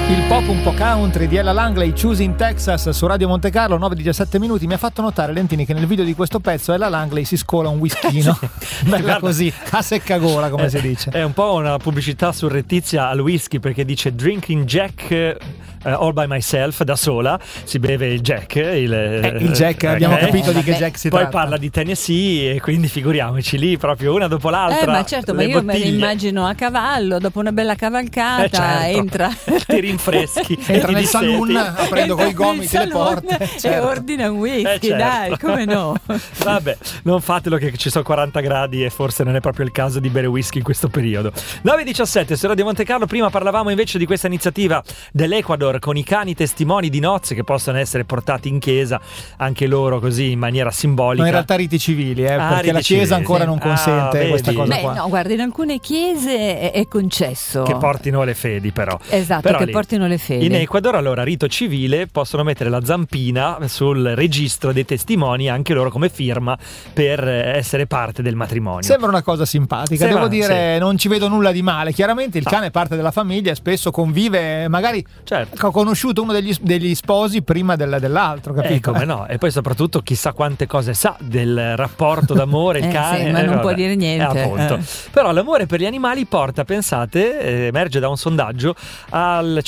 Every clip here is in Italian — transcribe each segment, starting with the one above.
Il pop un po' country di Ella Langley, Choosing Texas su Radio Monte Carlo, 9:17 minuti. Mi ha fatto notare, Lentini, che nel video di questo pezzo Ella Langley si scola un whiskino. Bella Guarda, così, a seccagola, come si dice. È un po' una pubblicità surrettizia al whisky, perché dice Drinking Jack all by myself, da sola. Si beve il Jack. Il Jack, abbiamo capito di che Jack si poi tratta. parla di Tennessee, e quindi figuriamoci lì proprio una dopo l'altra. Ma certo, ma io me lo immagino a cavallo, dopo una bella cavalcata, certo. entra. Ti rinfreschi. Entra nel saloon aprendo coi gomiti le porte. E Certo. ordina un whisky, certo. dai, come no? Vabbè, non fatelo che ci sono 40 gradi e forse non è proprio il caso di bere whisky in questo periodo. 9:17 su Radio Monte Carlo. Prima parlavamo invece di questa iniziativa dell'Ecuador con i cani testimoni di nozze che possono essere portati in chiesa, anche loro così in maniera simbolica. No, in realtà riti civili, perché riti la Chiesa civili, ancora sì. non consente questa cosa Beh, qua. no, guarda, in alcune chiese è concesso. Che portino le fedi, però. Esatto, però che lì, portino le fedi. in Ecuador, allora, rito civile, possono mettere la zampina sul registro dei testimoni, anche loro come firma, per essere parte del matrimonio. Sembra una cosa simpatica, Sembra, devo dire, sì. non ci vedo nulla di male. Chiaramente il cane è parte della famiglia, spesso convive, magari Certo. ho conosciuto uno degli sposi prima dell'altro, capito? Come no, e poi soprattutto chissà quante cose sa del rapporto d'amore il cane. Sì, ma non vabbè. può dire niente. Appunto. Però l'amore per gli animali porta, pensate, emerge da un sondaggio, al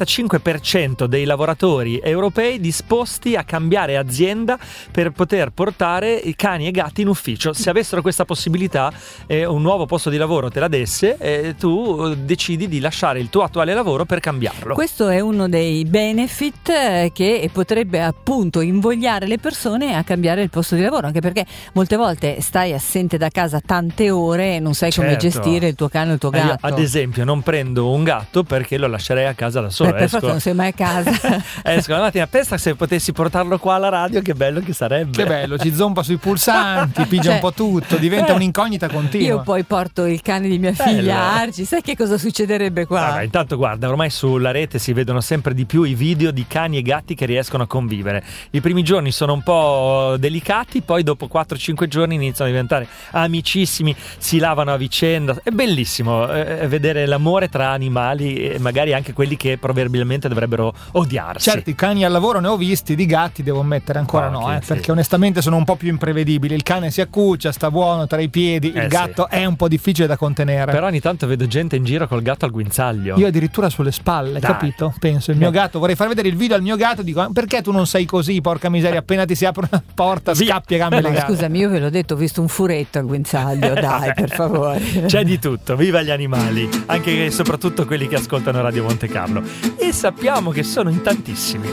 55% dei lavoratori europei disposti a cambiare azienda per poter portare i cani e gatti in ufficio. Se avessero questa possibilità e un nuovo posto di lavoro te la desse, tu decidi di lasciare il tuo attuale lavoro per cambiarlo. Questo è uno dei benefit che potrebbe appunto invogliare le persone a cambiare il posto di lavoro, anche perché molte volte stai assente da casa tante ore e non sai come Certo. gestire il tuo cane o il tuo gatto. Io, ad esempio, non prendo un gatto perché lo lascerei a casa da solo. Per forza non sei mai a casa. Esco la mattina, pensa se potessi portarlo qua alla radio, che bello che sarebbe. Che bello, ci zompa sui pulsanti, pigia un po' tutto, diventa un'incognita continua. Io poi porto il cane di mia figlia Arci, sai che cosa succederebbe qua? Vabbè, intanto guarda, ormai sulla rete si vedono sempre di più i video di cani e gatti che riescono a convivere. I primi giorni sono un po' delicati, poi dopo 4-5 giorni iniziano a diventare amicissimi, si lavano a vicenda. È bellissimo vedere l'amore tra animali, e magari anche quelli che proverbialmente dovrebbero odiarsi. Certi cani al lavoro ne ho visti, di gatti devo ammettere ancora Sì. perché onestamente sono un po' più imprevedibili. Il cane si accuccia, sta buono tra i piedi, il gatto è un po' difficile da contenere. Però ogni tanto vedo gente in giro col gatto al guinzaglio. Io addirittura sulle spalle, Dai. capito? Penso, il mio gatto, vorrei far vedere il video al mio gatto, dico perché tu non sei così, porca miseria, appena ti si apre una porta Via. scappi a gambe legate. Scusami, io ve l'ho detto, ho visto un furetto al guinzaglio, dai, per favore. C'è di tutto, viva gli animali, anche e soprattutto quelli che ascoltano Radio Monte Carlo. E sappiamo che sono in tantissimi.